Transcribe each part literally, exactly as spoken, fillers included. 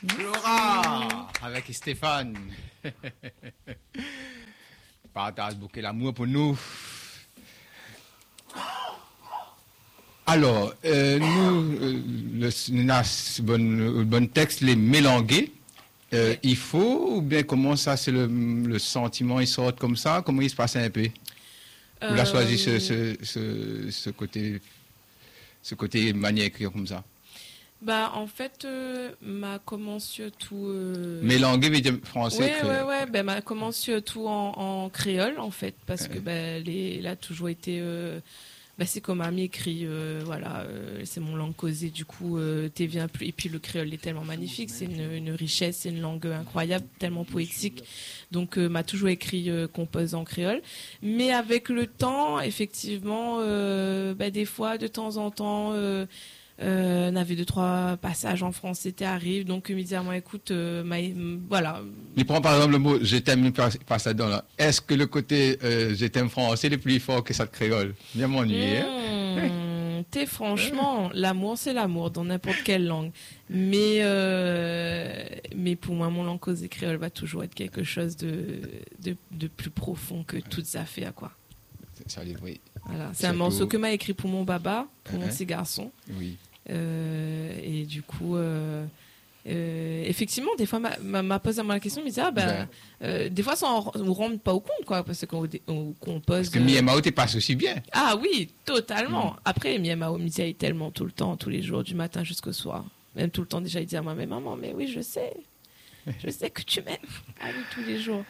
Laura, avec Stéphane. Partage beaucoup l'amour pour nous. Alors, euh, nous, euh, le, le bon, bon texte, les mélanger. Euh, il faut, ou bien comment ça, c'est le, le sentiment, il sort comme ça, comment il se passe un peu? Vous euh... l'avez choisi ce, ce, ce, ce côté, ce côté manière d'écrire comme ça? Bah, en fait, euh, m'a commencé surtout... Euh... Mélanger, veut dire français? Oui, oui, oui. Ben, m'a commencé surtout en, en créole, en fait, parce que ben, les, il a toujours été... Euh... Ben, c'est comme Ami écrit, euh, voilà, euh, c'est mon langue causée, du coup, euh, t'es bien plus... Et puis le créole est tellement magnifique, c'est une, une richesse, c'est une langue incroyable, tellement poétique. Donc, euh, m'a toujours écrit, euh, compose en créole. Mais avec le temps, effectivement, euh, ben, des fois, de temps en temps... Euh, Euh, on avait deux trois passages en français, c'était arrive, donc il me disait moi écoute, euh, ma, voilà. Il prend par exemple le mot je t'aime par ça dans là. Est-ce que le côté euh, je t'aime français est plus fort que ça de créole? Bien m'ennuyer. Mmh, hein? T'es franchement, l'amour c'est l'amour dans n'importe quelle langue, mais euh, mais pour moi mon langue causée créole va toujours être quelque chose de de, de plus profond que toutes les affaires quoi. Ça, oui. Voilà, c'est Surtout... un morceau que m'a écrit pour mon baba, pour uh-huh. mon petit garçon. Oui. Euh, et du coup, euh, euh, effectivement, des fois, m'a, m'a posé à moi la question, me disait, ah ben, ouais. euh, des fois, ça on ne rentre pas au compte, quoi, parce qu'on on compose. Parce que euh... Miamao, t'es passe aussi bien. Ah oui, totalement. Mm. Après, Miamao me disait tellement tout le temps, tous les jours, du matin jusqu'au soir. Même tout le temps, déjà, il disait à moi, mais maman, mais oui, je sais. Je sais que tu m'aimes. Ah oui, tous les jours.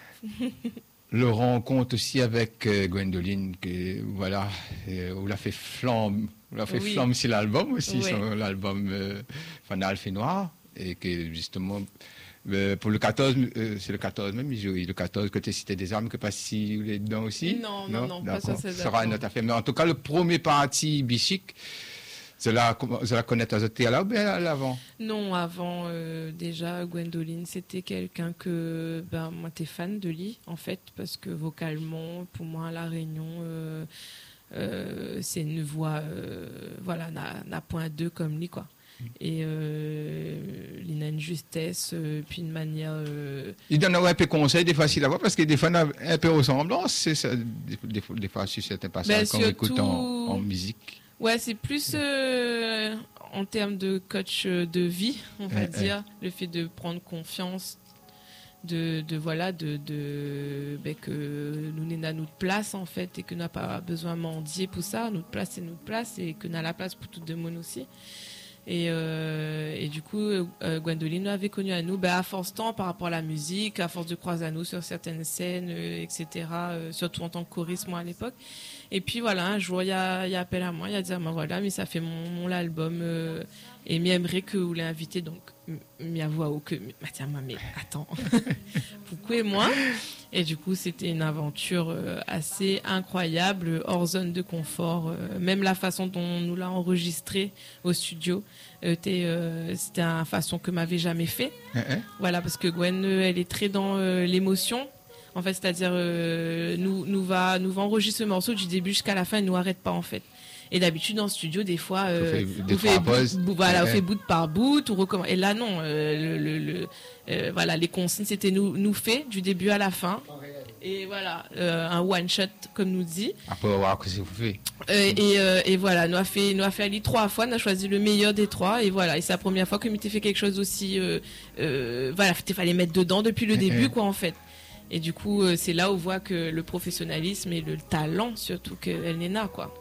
Le rencontre aussi avec euh, Gwendoline, que voilà, euh, on l'a fait flamme, on l'a fait oui. flamme sur l'album aussi, oui. sur l'album euh, Fanal fait Noir, et que justement euh, pour le quatorze, euh, c'est le quatorze même, le quatorze côté Cité des Armes, que pas si vous êtes dedans aussi. Non, non, non, non pas sur ces ça sera une autre affaire. Mais en tout cas, le premier parti bichique. Cela, cela connaître à Zoté là ou bien à l'avant? Non, avant, euh, déjà, Gwendoline, c'était quelqu'un que, ben, moi, t'es fan de lui, en fait, parce que vocalement, pour moi, à La Réunion, euh, euh, c'est une voix, euh, voilà, n'a, n'a point deux comme lui, quoi. Mm. Et euh, il a une justesse, euh, puis une manière. Euh... Il donne un peu conseil, des fois, s'il la voit, parce que des fois, on a un peu ressemblance, c'est ça, des, des, des fois, sur certains passages, ben, qu'on écoute en, en musique. Ouais, c'est plus euh, en termes de coach de vie, on va eh, dire, eh. le fait de prendre confiance, de, de voilà, de, de ben, que nous n'avons pas notre place en fait et que nous n'avons pas besoin de mendier pour ça. Notre place c'est notre place et que nous avons la place pour tout le monde aussi. Et, euh, et du coup, euh, Gwendoline avait connu à nous, ben, à force de temps par rapport à la musique, à force de croiser à nous sur certaines scènes, euh, et cetera. Euh, surtout en tant que choriste, moi, à l'époque. Et puis voilà, un jour, il y a, il y a appel à moi, il y a dit, ah, voilà, mais ça fait mon, mon album, euh, et m'y aimerait que vous l'invitez, donc, m'y voix au que, tiens, mais attends, pourquoi et moi? Et du coup, c'était une aventure euh, assez incroyable, hors zone de confort. Euh, même la façon dont on nous l'a enregistré au studio, euh, euh, c'était une façon que m'avait jamais fait. Uh-huh. Voilà, parce que Gwen, euh, elle est très dans euh, l'émotion. En fait, c'est-à-dire, euh, nous, nous va, nous va enregistrer le morceau du début jusqu'à la fin, elle nous arrête pas en fait. Et d'habitude, dans le studio, des fois, euh, on fait, on fait, bout, voilà, on fait bout par bout, on recommence. Et là, non, euh, le, le, le, euh, voilà, les consignes, c'était nous, nous fait du début à la fin. Et voilà, euh, un one shot, comme nous dit. Après, voir que c'est vous fait. Euh, et, euh, et voilà, nous a fait, nous a fait aller trois fois, nous a choisi le meilleur des trois. Et voilà, et c'est la première fois que m'était fait quelque chose aussi, euh, euh, voilà, il fallait mettre dedans depuis le début, quoi, en fait. Et du coup, euh, c'est là où on voit que le professionnalisme et le talent, surtout, qu'elle n'est là, quoi.